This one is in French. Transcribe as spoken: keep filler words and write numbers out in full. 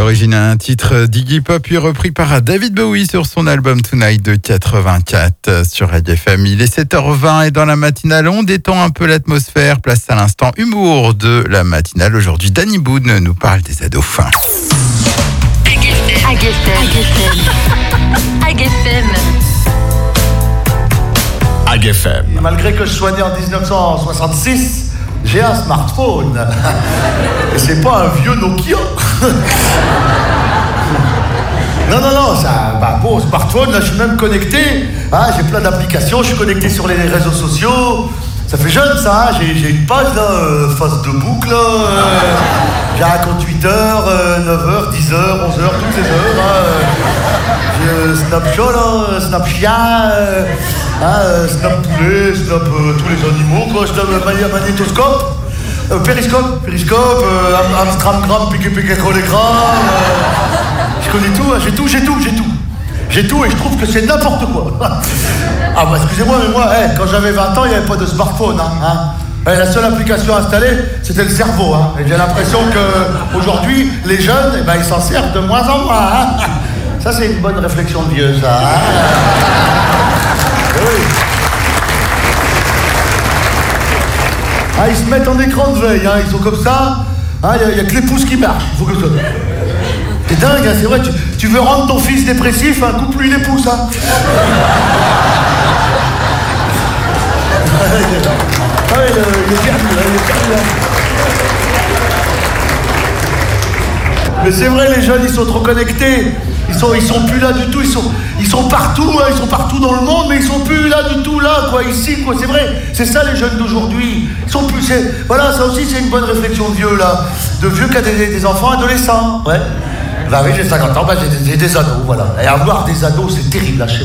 l'origine a un titre d'Iggy Pop, puis repris par David Bowie sur son album Tonight de quatre-vingt-quatre sur Radio F M. Il est sept heures vingt et dans la matinale, on détend un peu l'atmosphère. Place à l'instant humour de la matinale. Aujourd'hui, Danny Boone nous parle des ados fins. F M. Malgré que je sois né en dix-neuf cent soixante-six, j'ai un smartphone. Et c'est pas un vieux Nokia. Non, non, non, c'est un bah, beau smartphone. Là, je suis même connecté. Hein, j'ai plein d'applications. Je suis connecté sur les réseaux sociaux. Ça fait jeune, ça. Hein, j'ai, j'ai une page, là, euh, face de boucle. Là, euh, j'ai un compte huit heures, euh, neuf heures, dix heures, onze heures, toutes les heures. Hein, euh, j'ai euh, Snapchat, là, Snap chien. Euh, Hein, euh, snap poulet, snap euh, tous les animaux, quoi, snap euh, magnétoscope, euh, périscope, périscope, euh, am- amstramgram, piqué piqué cholégramme, euh, je connais tout, hein, j'ai tout, j'ai tout, j'ai tout. J'ai tout et je trouve que c'est n'importe quoi. Ah bah excusez-moi, mais moi, hey, quand j'avais vingt ans, il n'y avait pas de smartphone. Hein, hein. Et la seule application installée, c'était le cerveau. Hein. Et j'ai l'impression qu'aujourd'hui, les jeunes, eh ben, ils s'en servent de moins en moins. Hein. Ça, c'est une bonne réflexion de vieux, ça. Hein. Oui. Ah, ils se mettent en écran de veille, hein. Ils sont comme ça. Il hein, n'y a, a que les pouces qui marchent. Faut que ça... C'est dingue, hein, c'est vrai. Tu, tu veux rendre ton fils dépressif, hein, coupe-lui les pouces. Hein. Ah, il est perdu, il est perdu. Mais c'est vrai, les jeunes, ils sont trop connectés. Ils sont, ils sont plus là du tout, ils sont, ils sont partout, hein, ils sont partout dans le monde, mais ils sont plus là du tout, là, quoi, ici, quoi, c'est vrai, c'est ça les jeunes d'aujourd'hui, ils sont plus, c'est, voilà, ça aussi c'est une bonne réflexion de vieux, là, de vieux qui a des, des enfants adolescents, ouais, bah oui, j'ai cinquante ans, bah j'ai, j'ai des ados, voilà, et avoir des ados, c'est terrible, là, chez